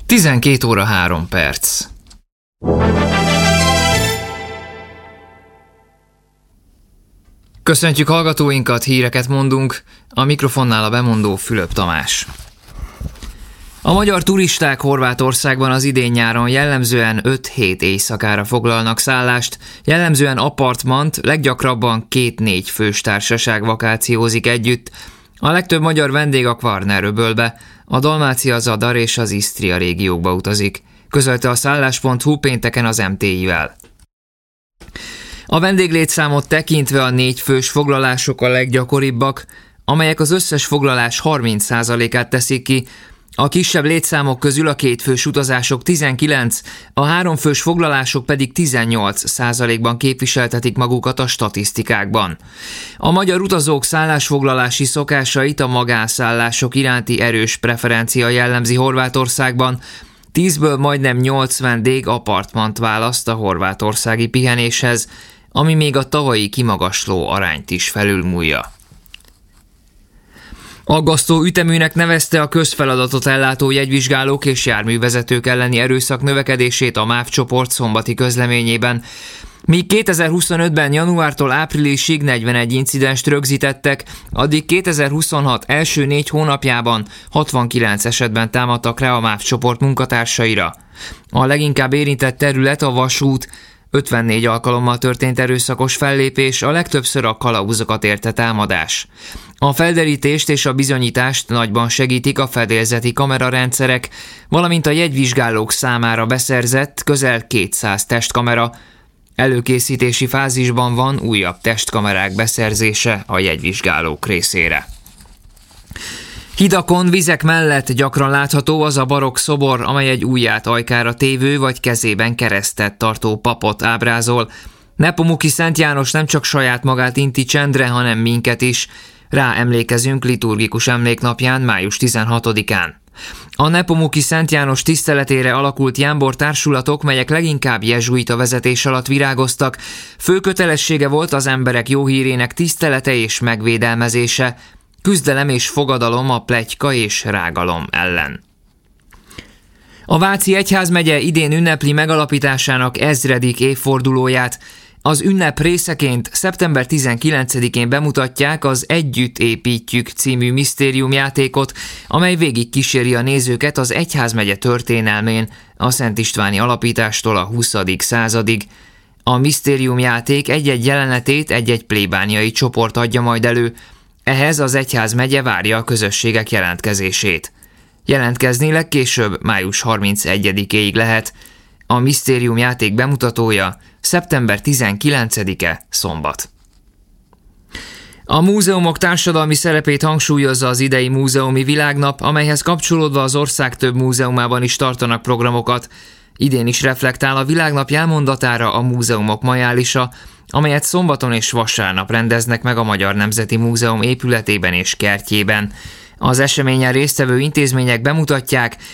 12 óra 3 perc. Köszöntjük hallgatóinkat, híreket mondunk, a mikrofonnál a bemondó Fülöp Tamás. A magyar turisták Horvátországban az idén-nyáron jellemzően 5-7 éjszakára foglalnak szállást, jellemzően apartmant, leggyakrabban 2-4 fős társaság vakációzik együtt. A legtöbb magyar vendég a Kvarner-öbölbe, a Dalmácia-Zadar és az Isztria régiókba utazik, közölte a szállás.hu pénteken az MTI-vel. A vendéglétszámot tekintve a 4 fős foglalások a leggyakoribbak, amelyek az összes foglalás 30%-át teszik ki. A kisebb létszámok közül a 2 fős utazások 19, a 3 fős foglalások pedig 18%-ban képviseltetik magukat a statisztikákban. A magyar utazók szállásfoglalási szokásait a magánszállások iránti erős preferencia jellemzi Horvátországban. 10-ből majdnem 8 vendég apartmant választ a horvátországi pihenéshez, ami még a tavalyi kimagasló arányt is felülmúlja. Aggasztó üteműnek nevezte a közfeladatot ellátó jegyvizsgálók és járművezetők elleni erőszak növekedését a MÁV csoport szombati közleményében. Míg 2025-ben januártól áprilisig 41 incidenst rögzítettek, addig 2026 első 4 hónapjában 69 esetben támadtak rá a MÁV csoport munkatársaira. A leginkább érintett terület a vasút, 54 alkalommal történt erőszakos fellépés, a legtöbbször a kalauzokat érte támadás. A felderítést és a bizonyítást nagyban segítik a fedélzeti kamerarendszerek, valamint a jegyvizsgálók számára beszerzett közel 200 testkamera. Előkészítési fázisban van újabb testkamerák beszerzése a jegyvizsgálók részére. Hidakon, vizek mellett gyakran látható az a barokk szobor, amely egy ujját ajkára tévő vagy kezében keresztet tartó papot ábrázol. Nepomuki Szent János nem csak saját magát inti csendre, hanem minket is. Rá emlékezünk liturgikus emléknapján, május 16-án. A Nepomuki Szent János tiszteletére alakult jámbor társulatok, melyek leginkább jezsuita vezetés alatt virágoztak, fő kötelessége volt az emberek jó hírének tisztelete és megvédelmezése, küzdelem és fogadalom a pletyka és rágalom ellen. A Váci Egyházmegye idén ünnepli megalapításának 1000. évfordulóját. Az ünnep részeként szeptember 19-én bemutatják az Együtt építjük című misztériumjátékot, amely végig kíséri a nézőket az egyházmegye történelmén, a Szent Istváni alapítástól a 20. századig. A misztériumjáték egy-egy jelenetét egy-egy plébániai csoport adja majd elő, ehhez az egyházmegye várja a közösségek jelentkezését. Jelentkezni legkésőbb május 31-ig lehet. A misztériumjáték bemutatója szeptember 19-e szombat. A múzeumok társadalmi szerepét hangsúlyozza az idei múzeumi világnap, amelyhez kapcsolódva az ország több múzeumában is tartanak programokat. Idén is reflektál a világnap jelmondatára a múzeumok majálisa, amelyet szombaton és vasárnap rendeznek meg a Magyar Nemzeti Múzeum épületében és kertjében. Az eseményen résztvevő intézmények bemutatják,